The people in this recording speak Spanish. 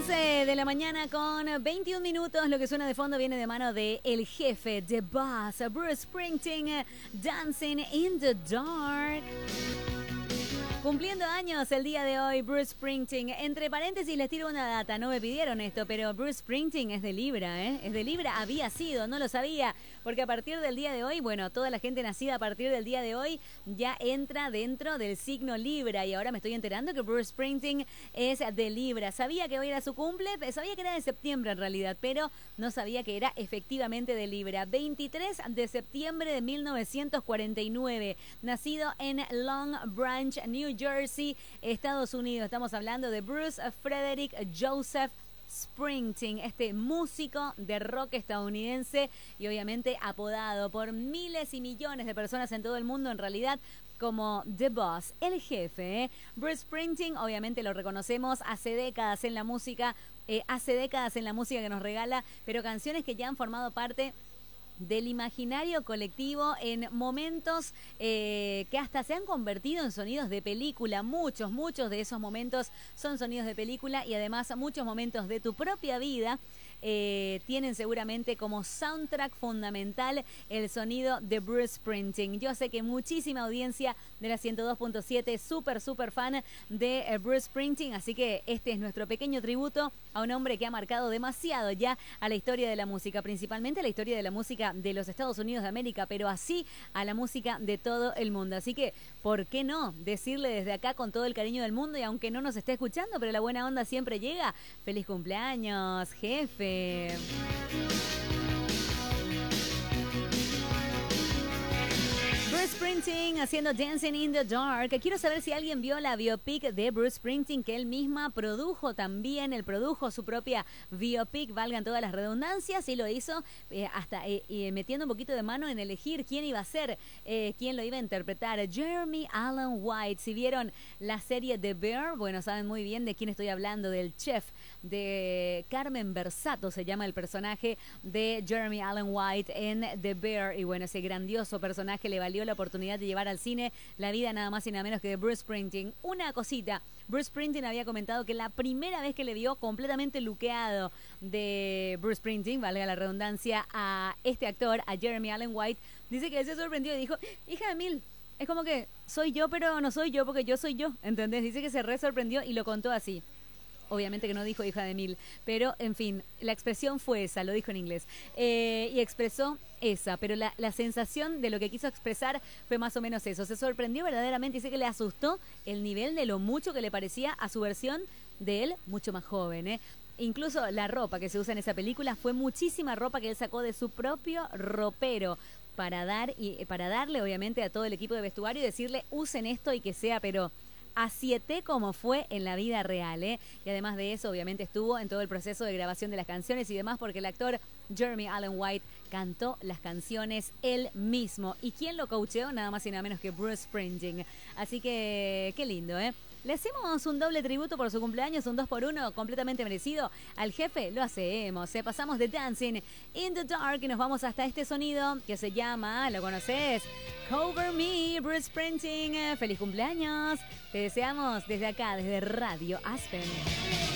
11 de la mañana con 21 minutos. Lo que suena de fondo viene de mano de El Jefe, The Boss, Bruce Springsteen, Dancing in the Dark. Cumpliendo años el día de hoy, Bruce Springsteen. Entre paréntesis les tiro una data, no me pidieron esto, pero Bruce Springsteen es de Libra, ¿eh? Es de Libra, había sido, no lo sabía, porque a partir del día de hoy, bueno, toda la gente nacida a partir del día de hoy ya entra dentro del signo Libra, y ahora me estoy enterando que Bruce Springsteen es de Libra. Sabía que hoy era su cumple, sabía que era de septiembre en realidad, pero no sabía que era efectivamente de Libra. 23 de septiembre de 1949, nacido en Long Branch, New Jersey, Estados Unidos. Estamos hablando de Bruce Frederick Joseph Springsteen, este músico de rock estadounidense y obviamente apodado por miles y millones de personas en todo el mundo, en realidad, como The Boss, el jefe, ¿eh? Bruce Springsteen, obviamente lo reconocemos, hace décadas en la música que nos regala, pero canciones que ya han formado parte del imaginario colectivo en momentos que hasta se han convertido en sonidos de película. Muchos de esos momentos son sonidos de película, y además muchos momentos de tu propia vida tienen seguramente como soundtrack fundamental el sonido de Bruce Springsteen. Yo sé que muchísima audiencia de la 102.7 súper fan de Bruce Springsteen, así que este es nuestro pequeño tributo a un hombre que ha marcado demasiado ya a la historia de la música, principalmente a la historia de la música de los Estados Unidos de América, pero así a la música de todo el mundo. Así que, ¿por qué no decirle desde acá con todo el cariño del mundo, y aunque no nos esté escuchando, pero la buena onda siempre llega? ¡Feliz cumpleaños, jefe! Bruce Springsteen haciendo Dancing in the Dark. Quiero saber si alguien vio la biopic de Bruce Springsteen que él misma produjo también. Él produjo su propia biopic, valgan todas las redundancias, y lo hizo hasta metiendo un poquito de mano en elegir quién iba a ser, quién lo iba a interpretar. Jeremy Allen White. Si vieron la serie The Bear, bueno, saben muy bien de quién estoy hablando, del chef, de Carmen Versato se llama el personaje de Jeremy Allen White en The Bear, y bueno, ese grandioso personaje le valió la oportunidad de llevar al cine la vida nada más y nada menos que de Bruce Springsteen. Una cosita, Bruce Springsteen había comentado que la primera vez que le vio completamente luqueado de Bruce Springsteen, valga la redundancia, a este actor, a Jeremy Allen White, dice que se sorprendió y dijo: hija de mil, es como que soy yo pero no soy yo, porque yo soy yo, ¿entendés? Dice que se re sorprendió y lo contó así. Obviamente que no dijo hija de mil, pero en fin, la expresión fue esa, lo dijo en inglés, y expresó esa, pero la sensación de lo que quiso expresar fue más o menos eso. Se sorprendió verdaderamente, dice que le asustó el nivel de lo mucho que le parecía a su versión de él mucho más joven, ¿eh? Incluso la ropa que se usa en esa película fue muchísima ropa que él sacó de su propio ropero para darle obviamente a todo el equipo de vestuario y decirle: usen esto y que sea, pero a 7 como fue en la vida real, ¿eh? Y además de eso, obviamente estuvo en todo el proceso de grabación de las canciones y demás, porque el actor Jeremy Allen White cantó las canciones él mismo. ¿Y quién lo coacheó? Nada más y nada menos que Bruce Springsteen. Así que, qué lindo, ¿eh? Le hacemos un doble tributo por su cumpleaños, un 2x1 completamente merecido. Al jefe lo hacemos, ¿eh? Pasamos de Dancing in the Dark y nos vamos hasta este sonido que se llama, ¿lo conoces? Cover Me, Bruce Springsteen. ¡Feliz cumpleaños! Te deseamos desde acá, desde Radio Aspen.